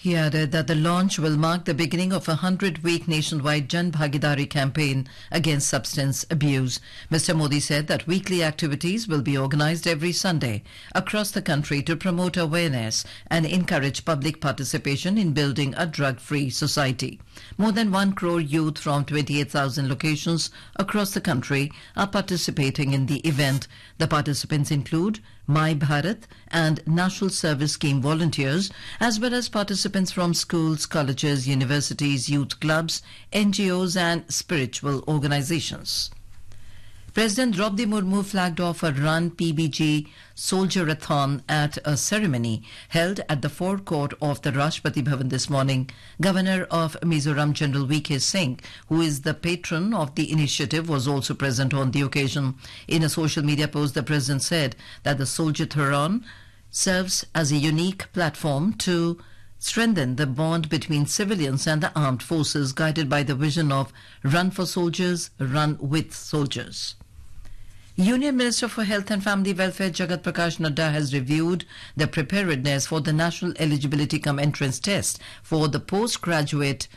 He added that the launch will mark the beginning of a 100-week nationwide Jan Bhagidari campaign against substance abuse. Mr. Modi said that weekly activities will be organized every Sunday across the country to promote awareness and encourage public participation in building a drug-free society. More than 1 crore youth from 28,000 locations across the country are participating in the event. The participants include My Bharat and National Service Scheme volunteers, as well as participants from schools, colleges, universities, youth clubs, NGOs and spiritual organizations. President Draupadi Murmu flagged off a Run PBG Soldier-a-thon at a ceremony held at the forecourt of the Rashtrapati Bhavan this morning. Governor of Mizoram General V.K. Singh, who is the patron of the initiative, was also present on the occasion. In a social media post, the president said that the Soldier-a-thon serves as a unique platform to strengthen the bond between civilians and the armed forces, guided by the vision of Run for Soldiers, Run with Soldiers. Union Minister for Health and Family Welfare Jagat Prakash Nadda has reviewed the preparedness for the National Eligibility Cum Entrance Test for the postgraduate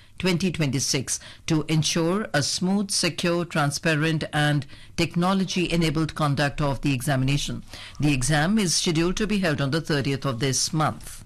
2026 to ensure a smooth, secure, transparent and technology-enabled conduct of the examination. The exam is scheduled to be held on the 30th of this month.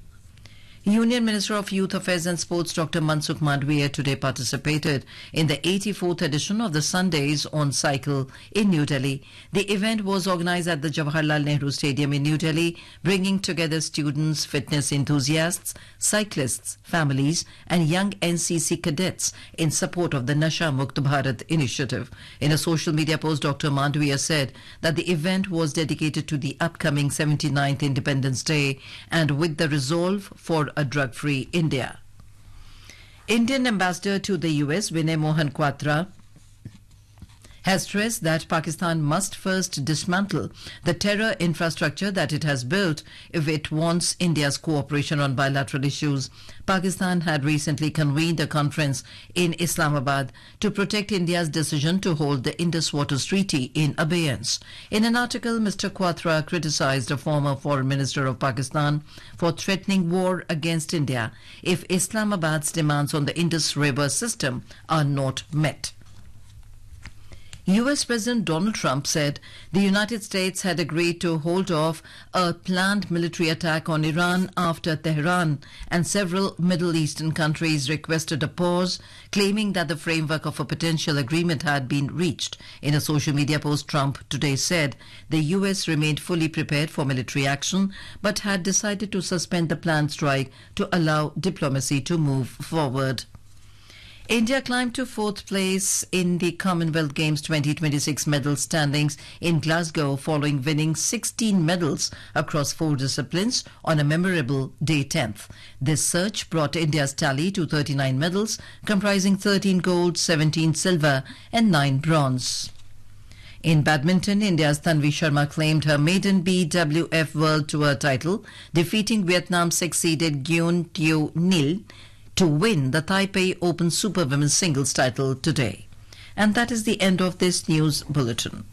Union Minister of Youth Affairs and Sports Dr. Mansukh Mandviya today participated in the 84th edition of the Sundays on Cycle in New Delhi. The event was organized at the Jawaharlal Nehru Stadium in New Delhi, bringing together students, fitness enthusiasts, cyclists, families and young NCC cadets in support of the Nasha Mukt Bharat initiative. In a social media post, Dr. Mandviya said that the event was dedicated to the upcoming 79th Independence Day and with the resolve for a drug-free India. Indian ambassador to the US, Vinay Mohan Kwatra, has stressed that Pakistan must first dismantle the terror infrastructure that it has built if it wants India's cooperation on bilateral issues. Pakistan had recently convened a conference in Islamabad to protect India's decision to hold the Indus Waters Treaty in abeyance. In an article, Mr. Kwatra criticized a former foreign minister of Pakistan for threatening war against India if Islamabad's demands on the Indus River system are not met. US President Donald Trump said the United States had agreed to hold off a planned military attack on Iran after Tehran and several Middle Eastern countries requested a pause, claiming that the framework of a potential agreement had been reached. In a social media post, Trump today said the US remained fully prepared for military action but had decided to suspend the planned strike to allow diplomacy to move forward. India climbed to 4th place in the Commonwealth Games 2026 medal standings in Glasgow following winning 16 medals across 4 disciplines on a memorable day 10th. This surge brought India's tally to 39 medals, comprising 13 gold, 17 silver and 9 bronze. In badminton, India's Tanvi Sharma claimed her maiden BWF World Tour title, defeating Vietnam's seeded Nguyen Thu Nil to win the Taipei Open Super Women's Singles title today. And that is the end of this news bulletin.